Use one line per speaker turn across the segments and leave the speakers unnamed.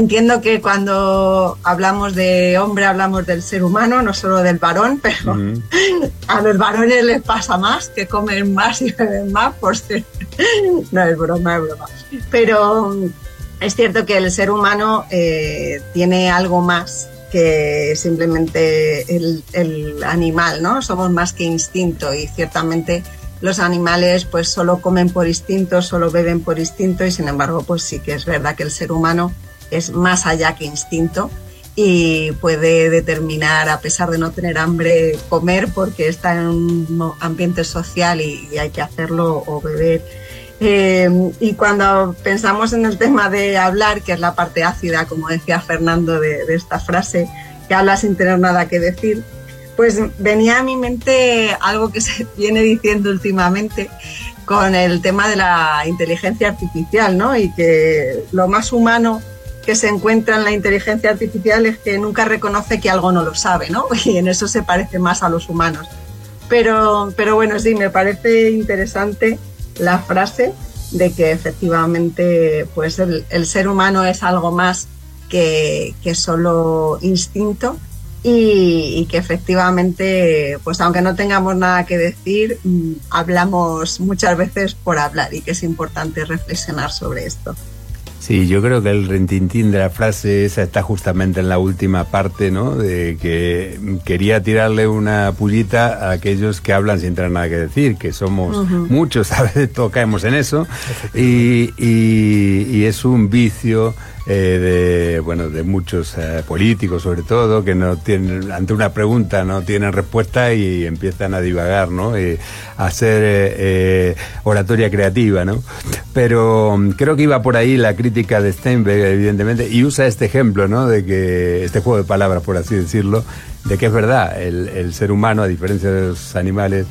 entiendo que cuando hablamos de hombre hablamos del ser humano, no solo del varón, pero a los varones les pasa más, que comen más y beben más por ser... No, es broma, es broma. Pero es cierto que el ser humano tiene algo más que simplemente el animal, ¿no? Somos más que instinto y ciertamente los animales pues solo comen por instinto, solo beben por instinto y sin embargo pues sí que es verdad que el ser humano es más allá que instinto y puede determinar, a pesar de no tener hambre, comer porque está en un ambiente social y hay que hacerlo o beber. Y cuando pensamos en el tema de hablar, que es la parte ácida, como decía Fernando de esta frase, que habla sin tener nada que decir, pues venía a mi mente algo que se viene diciendo últimamente con el tema de la inteligencia artificial, ¿no? Y que lo más humano que se encuentra en la inteligencia artificial es que nunca reconoce que algo no lo sabe, ¿no? Y en eso se parece más a los humanos. Pero bueno, sí, me parece interesante la frase de que efectivamente pues el ser humano es algo más que solo instinto y que efectivamente, pues aunque no tengamos nada que decir, hablamos muchas veces por hablar y que es importante reflexionar sobre esto.
Sí, yo creo que el retintín de la frase esa está justamente en la última parte, ¿no? De que quería tirarle una pullita a aquellos que hablan sin tener nada que decir, que somos muchos, a veces todos caemos en eso, y es un vicio de muchos políticos sobre todo, que no tienen, ante una pregunta no tienen respuesta y empiezan a divagar, ¿no? A hacer oratoria creativa, ¿no? Pero creo que iba por ahí la crítica de Steinbeck, evidentemente, y usa este ejemplo, ¿no? De que este juego de palabras, por así decirlo, de que es verdad, el ser humano, a diferencia de los animales,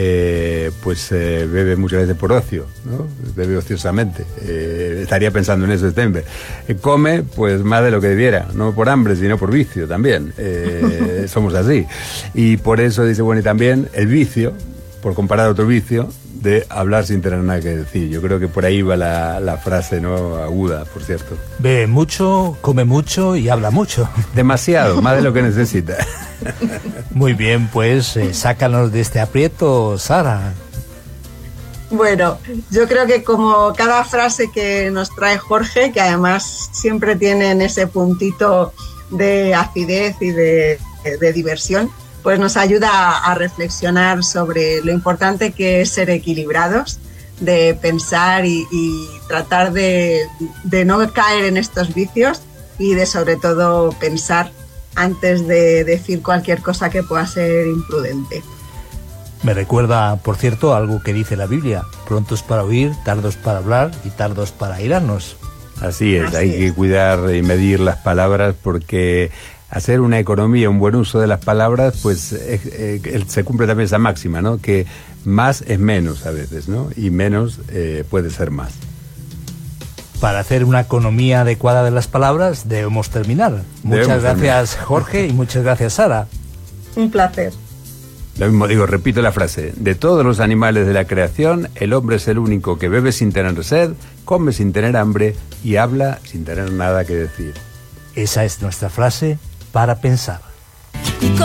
bebe muchas veces por ocio, ¿no? Bebe ociosamente. Estaría pensando en eso Steinbeck. Come, pues, más de lo que debiera, no por hambre, sino por vicio también. Somos así. Y por eso dice, bueno, y también el vicio, por comparar otro vicio, de hablar sin tener nada que decir. Yo creo que por ahí va la frase, ¿no? Aguda, por cierto.
Bebe mucho, come mucho y habla mucho.
Demasiado, más de lo que necesita.
Muy bien, pues sácanos de este aprieto, Sara.
Bueno, yo creo que como cada frase que nos trae Jorge, que además siempre tienen ese puntito de acidez y de diversión, pues nos ayuda a reflexionar sobre lo importante que es ser equilibrados, de pensar y tratar de no caer en estos vicios y de sobre todo pensar antes de decir cualquier cosa que pueda ser imprudente.
Me recuerda, por cierto, algo que dice la Biblia: prontos para oír, tardos para hablar y tardos para airarnos.
Así es, hay que cuidar y medir las palabras, porque hacer una economía, un buen uso de las palabras, pues se cumple también esa máxima, ¿no? Que más es menos a veces, ¿no? Y menos puede ser más. Para hacer una economía adecuada de las palabras debemos terminar. Muchas gracias, Jorge, y muchas gracias, Sara.
Un placer.
Lo mismo digo, repito la frase: de todos los animales de la creación, el hombre es el único que bebe sin tener sed, come sin tener hambre y habla sin tener nada que decir.
Esa es nuestra frase para pensar.